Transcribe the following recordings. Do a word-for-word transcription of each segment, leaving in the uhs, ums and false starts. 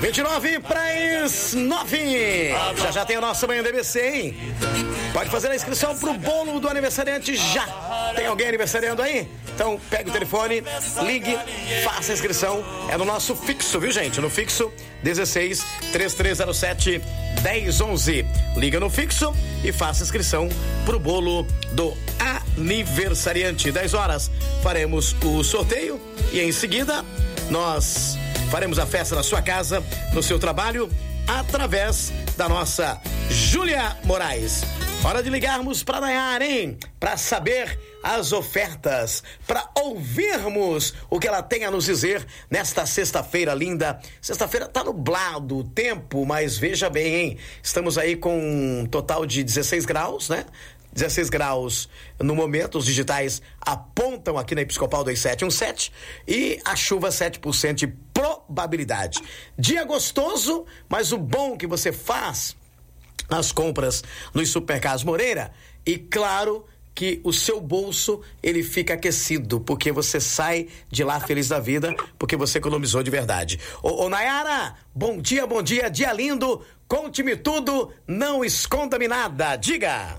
vinte e nove para as nove. Já já tem a nossa manhã D B C, hein? Pode fazer a inscrição pro bolo do aniversariante já. Tem alguém aniversariando aí? Então pega o telefone, ligue, faça a inscrição. É no nosso fixo, viu, gente? No fixo dezesseis, três três zero sete, dez onze. Liga no fixo e faça a inscrição pro bolo do aniversariante. dez horas faremos o sorteio e em seguida nós faremos a festa na sua casa, no seu trabalho, através da nossa Júlia Moraes. Hora de ligarmos para Nayara, hein? Para saber as ofertas, para ouvirmos o que ela tem a nos dizer nesta sexta-feira linda. Sexta-feira tá nublado o tempo, mas veja bem, hein? Estamos aí com um total de dezesseis graus, né? dezesseis graus no momento, os digitais apontam aqui na Episcopal dois sete um sete e a chuva sete por cento de probabilidade. Dia gostoso, mas o bom que você faz as compras nos supermercados Moreira e claro que o seu bolso ele fica aquecido, porque você sai de lá feliz da vida, porque você economizou de verdade. Ô, ô Nayara, bom dia, bom dia, dia lindo, conte-me tudo, não esconda-me nada, diga!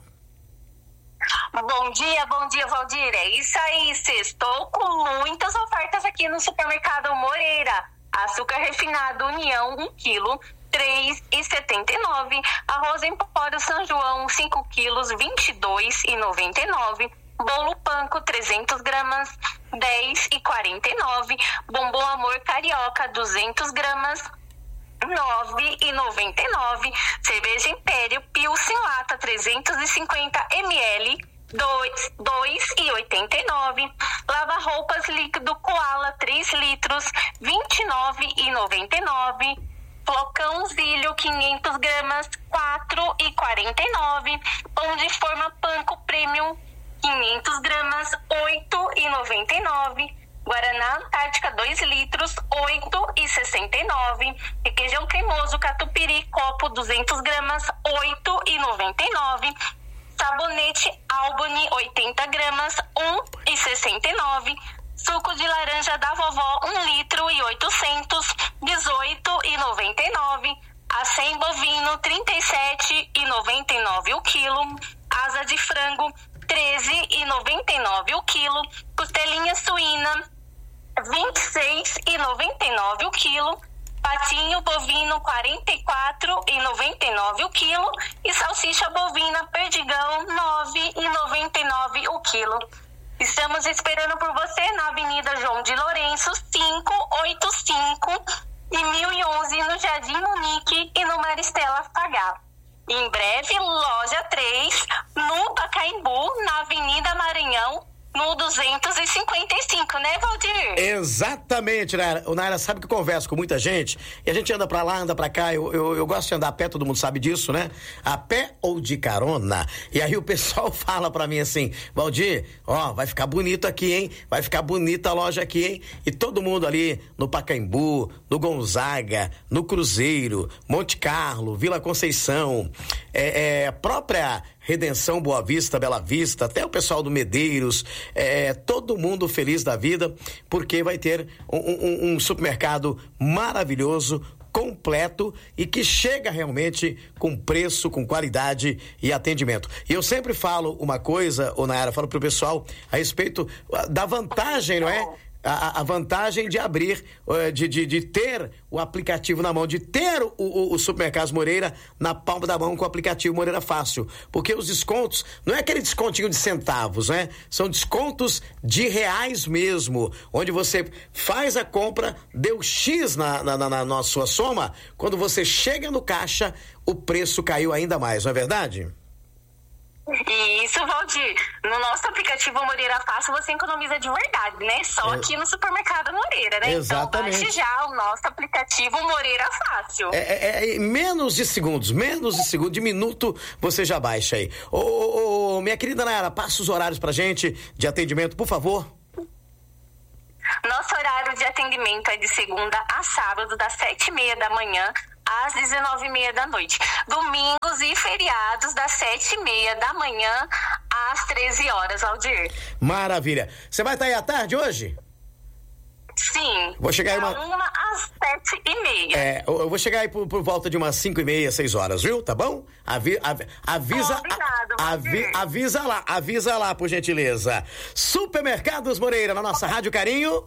Bom dia, bom dia, Valdir. É isso aí, sextou com muitas ofertas aqui no supermercado Moreira. Açúcar refinado União, um quilo, três reais e setenta e nove. Arroz Empório São João, cinco quilos, vinte e dois reais e noventa e nove. Bolo Panko, trezentos gramas, dez reais e quarenta e nove. Bombom Amor Carioca, duzentos gramas, nove reais e noventa e nove. Cerveja Império Pilsen Lata trezentos e cinquenta mililitros, dois reais e oitenta e nove. Lava roupas líquido Koala três litros, vinte e nove reais e noventa e nove. Flocão Zílio quinhentos gramas, quatro reais e quarenta e nove. Pão de forma Panko Premium quinhentos gramas, oito reais e noventa e nove. Guaraná Antártica dois litros, oito reais e sessenta e nove. Requeijão cremoso Catupiry copo duzentos gramas, oito reais e noventa e nove. Sabonete Albany oitenta gramas, um real e sessenta e nove. Suco de laranja da vovó um litro e oitocentos, dezoito reais e noventa e nove. Acém bovino trinta e sete reais e noventa e nove o quilo. Asa de frango treze reais e noventa e nove o quilo. Costelinha suína vinte e seis reais e noventa e nove o quilo. Patinho bovino quarenta e quatro reais e noventa e nove o quilo. E salsicha bovina Perdigão nove reais e noventa e nove o quilo. Estamos esperando por você na Avenida João de Lourenço, quinhentos e oitenta e cinco e mil e onze no Jardim Munique e no Maristela Fagá. Em breve, loja três, no Pacaembu, na Avenida Maranhão, no duzentos e cinquenta e cinco, né, Valdir? Exatamente, Nayara. O Nayara sabe que eu converso com muita gente e a gente anda pra lá, anda pra cá. Eu, eu, eu gosto de andar a pé, todo mundo sabe disso, né? A pé ou de carona. E aí o pessoal fala pra mim assim: Valdir, ó, vai ficar bonito aqui, hein? Vai ficar bonita a loja aqui, hein? E todo mundo ali no Pacaembu, no Gonzaga, no Cruzeiro, Monte Carlo, Vila Conceição, é, é própria Redenção, Boa Vista, Bela Vista, até o pessoal do Medeiros, é, todo mundo feliz da vida, porque vai ter um, um, um supermercado maravilhoso, completo e que chega realmente com preço, com qualidade e atendimento. E eu sempre falo uma coisa, ô Nayara, falo pro pessoal a respeito da vantagem, não é? A, a vantagem de abrir, de, de, de ter o aplicativo na mão, de ter o, o, o Supermercados Moreira na palma da mão com o aplicativo Moreira Fácil. Porque os descontos, não é aquele descontinho de centavos, né? São descontos de reais mesmo, onde você faz a compra, deu X na, na, na, na sua soma, quando você chega no caixa, o preço caiu ainda mais, não é verdade? Isso, Valdir. No nosso aplicativo Moreira Fácil você economiza de verdade, né? Só é. Aqui no supermercado Moreira, né? Exatamente. Então baixe já o nosso aplicativo Moreira Fácil. É, é, é menos de segundos, menos de segundo, de minuto você já baixa aí. Ô, ô, ô, minha querida Nayara, passa os horários pra gente de atendimento, por favor. Nosso horário de atendimento é de segunda a sábado, das sete e meia da manhã às dezenove e meia da noite. Domingos e feriados, das sete e meia da manhã às treze horas, Aldir. Maravilha. Você vai estar aí à tarde hoje? Sim. Vou chegar aí uma... uma às sete e meia. É, eu vou chegar aí por, por volta de umas cinco e meia, seis horas, viu? Tá bom? Avi, av, avisa, Obrigado, a, avi, avisa lá, avisa lá, por gentileza. Supermercados Moreira, na nossa Rádio Carinho.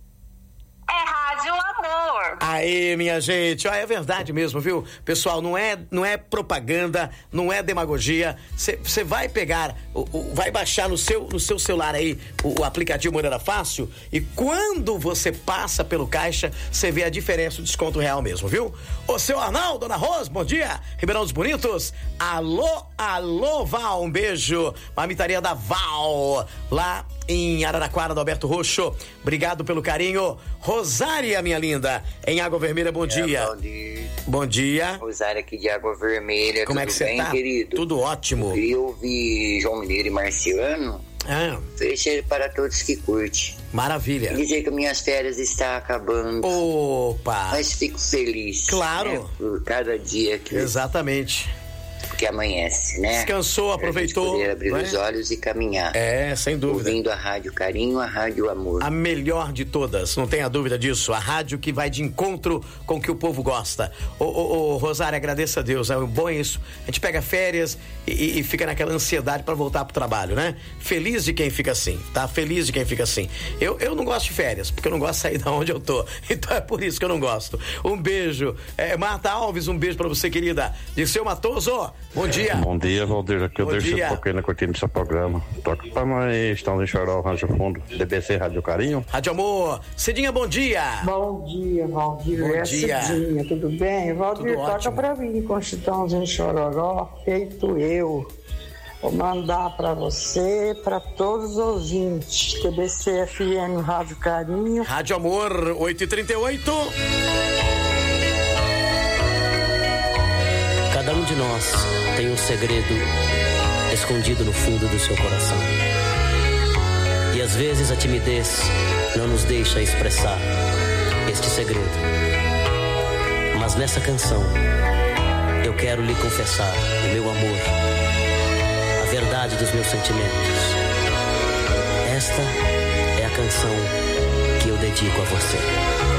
É Rádio Amor. Aí, minha gente, ó, é verdade mesmo, viu? Pessoal, não é, não é propaganda, não é demagogia. Você vai pegar, o, o, vai baixar no seu, no seu celular aí o, o aplicativo Moreira Fácil e quando você passa pelo caixa, você vê a diferença, o desconto real mesmo, viu? Ô, seu Arnaldo, Dona Rose, bom dia. Ribeirão dos Bonitos, alô, alô, Val, um beijo. Mamitaria da Val, lá em Araraquara, do Alberto Roxo. Obrigado pelo carinho. Rosária, minha linda, em Água Vermelha, bom dia. É, bom dia. Bom dia. Rosária aqui de Água Vermelha. Como tudo é que você bem, tá? Querido? Tudo ótimo. Eu queria ouvir João Mineiro e Marciano. Ah, Fecha para todos que curte. maravilha. Dizer que minhas férias estão acabando. Opa. Mas fico feliz. Claro. Né, por cada dia que, Exatamente. que amanhece, né? Descansou, aproveitou. Pra gente poder abrir não é? os olhos e caminhar. É, sem dúvida. Ouvindo a Rádio Carinho, a Rádio Amor. A melhor de todas, não tenha dúvida disso. A rádio que vai de encontro com o que o povo gosta. Ô, ô, ô Rosário, agradeça a Deus. É bom isso. A gente pega férias e, e fica naquela ansiedade para voltar pro trabalho, né? Feliz de quem fica assim, tá? Feliz de quem fica assim. Eu, eu não gosto de férias, porque eu não gosto de sair da onde eu tô. Então é por isso que eu não gosto. Um beijo. É, Marta Alves, um beijo pra você, querida. Dirceu Matoso, bom dia. Bom dia, Valdir. Aqui eu Bom deixo dia. um pouquinho na cortina do seu programa. Toca pra nós, estamos em Choró, Rádio Fundo, D B C Rádio Carinho. Rádio Amor. Cidinha, bom dia. Bom dia, Valdir. Bom é dia. Cidinha, tudo bem? Valdir, Tudo toca ótimo. pra mim, Constituiçãozinho em Chororó, feito eu. Vou mandar pra você, pra todos os ouvintes. T B C F M Rádio Carinho. Rádio Amor, oito e trinta e oito. Cada um de nós tem um segredo escondido no fundo do seu coração. E às vezes a timidez não nos deixa expressar este segredo. Mas nessa canção eu quero lhe confessar o meu amor, a verdade dos meus sentimentos. Esta é a canção que eu dedico a você.